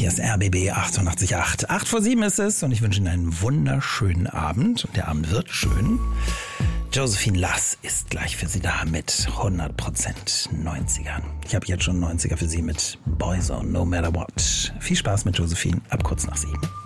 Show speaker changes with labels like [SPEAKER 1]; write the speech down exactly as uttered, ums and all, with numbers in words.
[SPEAKER 1] ist R B B achtundachtzig Komma acht. acht vor sieben ist es und ich wünsche Ihnen einen wunderschönen Abend. Und der Abend wird schön. Josephine Lass ist gleich für Sie da mit hundert Prozent neunzigern. Ich habe jetzt schon neunziger für Sie mit Boyzone, No Matter What. Viel Spaß mit Josephine ab kurz nach sieben.